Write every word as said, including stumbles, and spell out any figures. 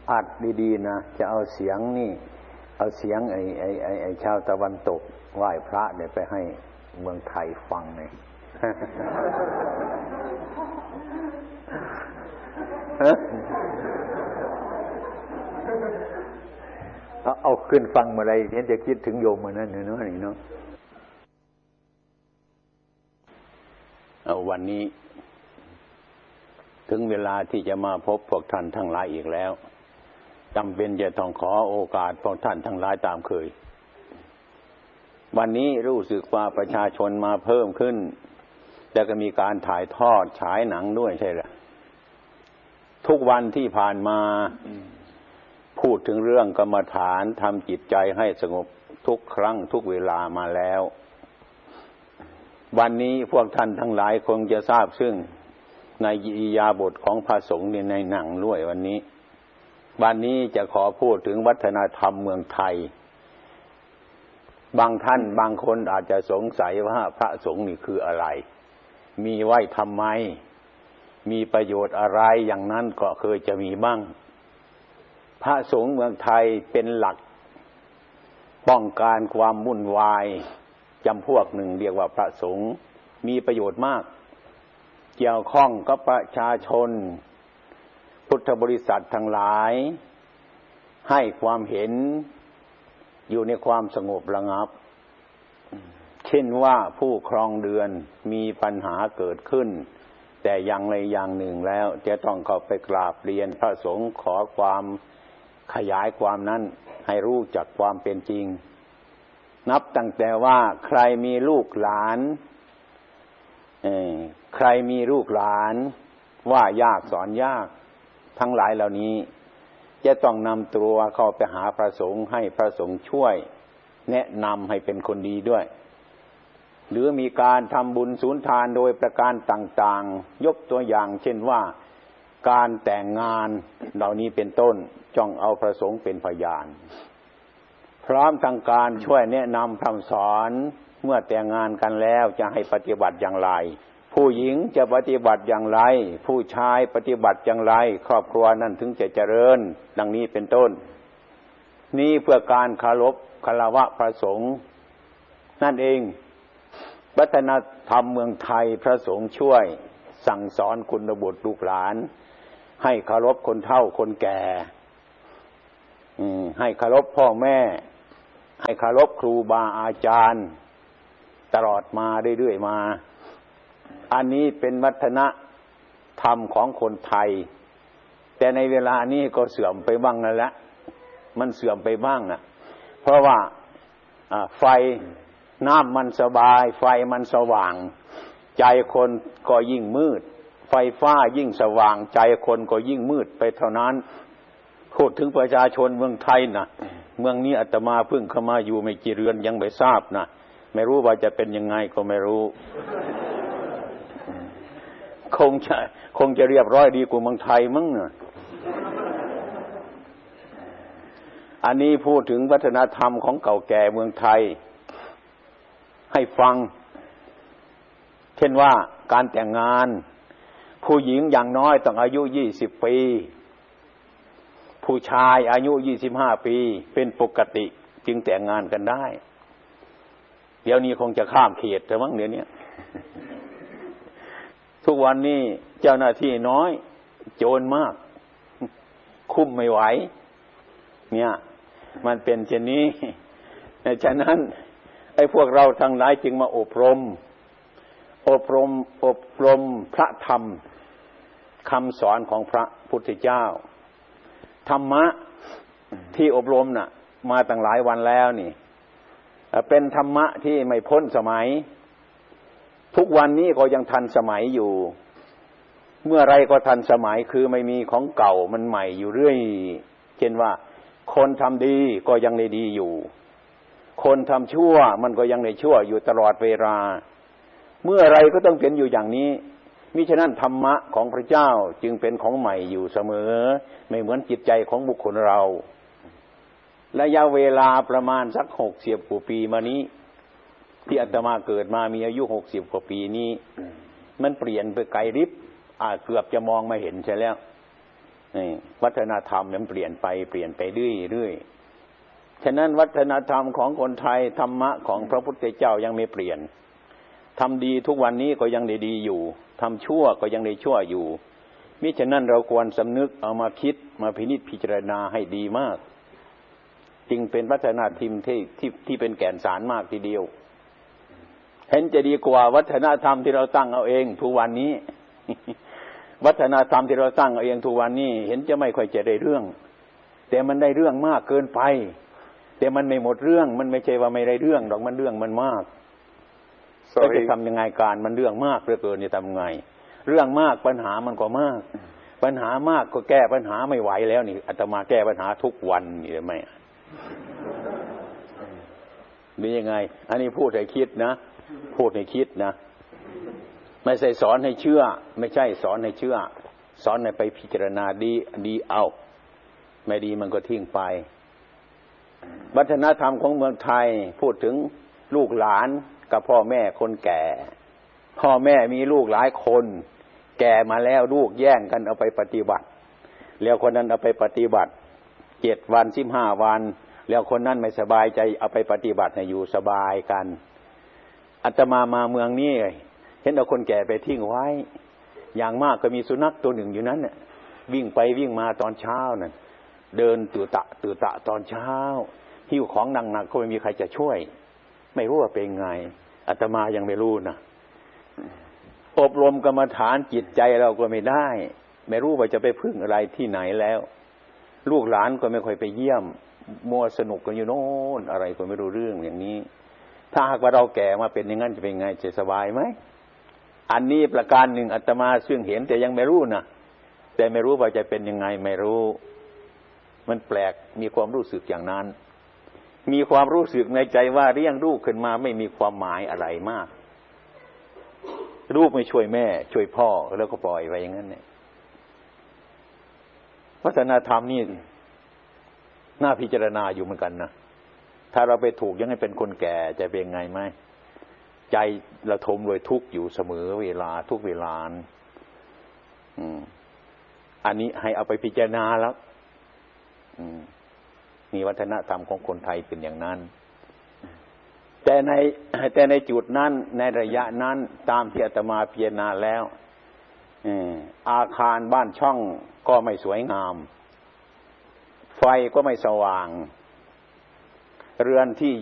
อัดดีๆนะจะเอาเสียงนี่เอาเสียงไอ้ไอ้ไอ้ไอ้ชาวตะวันตกไหว้พระเนี่ยไปให้เมืองไทยฟังไง เอาเอาขึ้นฟังเมื่อไรเห็นจะคิดถึงโยมมานั่นเนาะนี่เนาะเอาวันนี้ถึงเวลาที่จะมาพบพวกท่านทั้งหลายอีกแล้วจำเป็นจะต้องขอโอกาสพวกท่านทั้งหลายตามเคยวันนี้รู้สึกว่าประชาชนมาเพิ่มขึ้นแต่ก็มีการถ่ายทอดฉายหนังด้วยใช่ไหมทุกวันที่ผ่านมาพูดถึงเรื่องกรรมฐานทำจิตใจให้สงบทุกครั้งทุกเวลามาแล้ววันนี้พวกท่านทั้งหลายคงจะทราบซึ่งในอิริยาบถของพระสงฆ์ในหนังด้วยวันนี้วันนี้จะขอพูดถึงวัฒนธรรมเมืองไทยบางท่านบางคนอาจจะสงสัยว่าพระสงฆ์นี่คืออะไรมีไว้ทำไมมีประโยชน์อะไรอย่างนั้นก็เคยจะมีบ้างพระสงฆ์เมืองไทยเป็นหลักป้องกันความวุ่นวายจำพวกหนึ่งเรียกว่าพระสงฆ์มีประโยชน์มากเกี่ยวข้องกับประชาชนพุทธบริษัททั้งหลายให้ความเห็นอยู่ในความสงบระงับเช่นว่าผู้ครองเรือนมีปัญหาเกิดขึ้นแต่อย่างใดอย่างหนึ่งแล้วจะต้องเข้าไปกราบเรียนพระสงฆ์ขอความขยายความนั้นให้รู้จักความเป็นจริงนับตั้งแต่ว่าใครมีลูกหลานใครมีลูกหลานว่ายากสอนยากทั้งหลายเหล่านี้จะต้องนำตัวเข้าไปหาพระสงฆ์ให้พระสงฆ์ช่วยแนะนำให้เป็นคนดีด้วยหรือมีการทำบุญสูญทานโดยประการต่างๆยกตัวอย่างเช่นว่าการแต่งงานเหล่านี้เป็นต้นจ้องเอาพระสงฆ์เป็นพยานพร้อมทั้งการช่วยแนะนำคำสอนเมื่อแต่งงานกันแล้วจะให้ปฏิบัติอย่างไรผู้หญิงจะปฏิบัติอย่างไรผู้ชายปฏิบัติอย่างไรครอบครัวนั้นถึงจะเจริญดังนี้เป็นต้นนี้เพื่อการเคารพคารวะพระสงฆ์นั่นเองวัฒนธรรมเมืองไทยพระสงฆ์ช่วยสั่งสอนคุณบุตรลูกหลานให้เคารพคนเฒ่าคนแก่ให้เคารพพ่อแม่ให้เคารพครูบาอาจารย์ตลอดมาเรื่อยๆมาอันนี้เป็นวัฒนธรรมของคนไทยแต่ในเวลานี้ก็เสื่อมไปบ้างนั่นแหละมันเสื่อมไปบ้างนะเพราะว่าไฟน้ำมันสบายไฟมันสว่างใจคนก็ยิ่งมืดไฟฟ้ายิ่งสว่างใจคนก็ยิ่งมืดไปเท่านั้นพูดถึงประชาชนเมืองไทยนะเมืองนี้อาตมาเพิ่งเข้ามาอยู่ไม่กี่เดือนยังไม่ทราบนะไม่รู้ว่าจะเป็นยังไงก็ไม่รู้คงจะคงจะเรียบร้อยดีกว่าเมืองไทยมั้งนะอันนี้พูดถึงวัฒนธรรมของเก่าแก่เมืองไทยให้ฟังเช่นว่าการแต่งงานผู้หญิงอย่างน้อยต้องอายุยี่สิบปีผู้ชายอายุยี่สิบห้าปีเป็นปกติจึงแต่งงานกันได้เดี๋ยวนี้คงจะข้ามเขตแต่มั้งเดี๋ยวนี้ทุกวันนี้เจ้าหน้าที่น้อยโจรมากคุ้มไม่ไหวเนี่ยมันเป็นเช่นนี้ฉะนั้นไอ้พวกเราทั้งหลายจึงมาอบรมอบรมอบรมพระธรรมคำสอนของพระพุทธเจ้าธรรมะที่อบรมน่ะมาตั้งหลายวันแล้วนี่เป็นธรรมะที่ไม่พ้นสมัยทุกวันนี้ก็ยังทันสมัยอยู่เมื่อไรก็ทันสมัยคือไม่มีของเก่ามันใหม่อยู่เรื่อยเช่นว่าคนทำดีก็ยังได้ดีอยู่คนทำชั่วมันก็ยังได้ชั่วอยู่ตลอดเวลาเมื่อไรก็ต้องเป็นอยู่อย่างนี้มิฉะนั้นธรรมะของพระเจ้าจึงเป็นของใหม่อยู่เสมอไม่เหมือนจิตใจของบุคคลเราระยะเวลาประมาณสักหกสิบกว่าปีมานี้ที่อาตมาเกิดมามีอายุหกสิบกว่าปีนี้มันเปลี่ยนไปไกลลิบอาจเกือบจะมองไม่เห็นใช่แล้วนี่วัฒนธรรมมันเปลี่ยนไปเปลี่ยนไปเรื่อยๆฉะนั้นวัฒนธรรมของคนไทยธรรมะของพระพุทธเจ้ายังไม่เปลี่ยนทำดีทุกวันนี้ก็ยังได้ดีอยู่ทำชั่วก็ยังได้ชั่วอยู่มิฉะนั้นเราควรสำนึกเอามาคิดมาพินิจพิจารณาให้ดีมากจึงเป็นวัฒนธรรมที่ที่ที่เป็นแก่นสารมากทีเดียวเห็นจะดีกว่าวัฒนธรรมที่เราตั้งเอาเองทุกวันนี้ วัฒนธรรมที่เราตั้งเอาเองทุกวันนี้เห็นจะไม่ค่อยจะได้เรื่องแต่มันได้เรื่องมากเกินไปแต่มันไม่หมดเรื่องมันไม่ใช่ว่าไม่ได้เรื่องหรอกมันเรื่องมันมากเราจะทำยังไงการมันเรื่องมากเหลือเกินจะทำไงเรื่องมากปัญหามันก็มากปัญหามากก็แก้ปัญหาไม่ไหวแล้วนี่อาตมาแก้ปัญหาทุกวันนี่ได้ไหมนี่ยังไงอันนี้พูดให้คิดนะพูดให้คิดนะไม่ใช่สอนให้เชื่อไม่ใช่สอนให้เชื่อสอนให้ไปพิจารณาดีดีเอาไม่ดีมันก็ทิ้งไปวัฒนธรรมของเมืองไทยพูดถึงลูกหลานกับพ่อแม่คนแก่พ่อแม่มีลูกหลายคนแก่มาแล้วลูกแย่งกันเอาไปปฏิบัติแล้วคนนั้นเอาไปปฏิบัติเจ็ดวันสิบห้าวันแล้วคนนั้นไม่สบายใจเอาไปปฏิบัติให้อยู่สบายกันอาตมามาเมืองนี้เห็นเอาคนแก่ไปทิ้งไว้อย่างมากก็มีสุนัขตัวหนึ่งอยู่นั้นน่ะวิ่งไปวิ่งมาตอนเช้านั่นเดินตื่นตะตื่นตะตอนเช้าหิ้วของหนักๆก็ไม่มีใครจะช่วยไม่รู้ว่าเป็นไงอาตมายังไม่รู้นะอบรมกรรมฐานจิตใจเราก็ไม่ได้ไม่รู้ว่าจะไปพึ่งอะไรที่ไหนแล้วลูกหลานก็ไม่ค่อยไปเยี่ยมมัวสนุกกันอยู่โน่นอะไรก็ไม่รู้เรื่องอย่างนี้ถ้าหากว่าเราแก่มาเป็นอย่างนั้นจะเป็นไงจะสบายไหมอันนี้ประการหนึ่งอาตมาซึ่งเห็นแต่ยังไม่รู้นะแต่ไม่รู้ว่าจะเป็นยังไงไม่รู้มันแปลกมีความรู้สึกอย่างนั้นมีความรู้สึกในใจว่าเลี้ยงลูกขึ้นมาไม่มีความหมายอะไรมากลูกไม่ช่วยแม่ช่วยพ่อแล้วก็ปล่อยไว้อย่างนั้นเนี่ยวัฒนธรรมนี่น่าพิจารณาอยู่เหมือนกันนะถ้าเราไปถูกยังให้เป็นคนแก่จะเป็นไงไหมใจระทมโดยทุกข์อยู่เสมอเวลาทุกเวลาอืมอันนี้ให้เอาไปพิจารณาแล้วอืมมีวัฒนธรรมของคนไทยเป็นอย่างนั้นแต่ในแต่ในจุดนั้นในระยะนั้นตามที่อาตมาพิจารณาแล้วอาคารบ้านช่องก็ไม่สวยงามไฟก็ไม่สว่างเรือนที่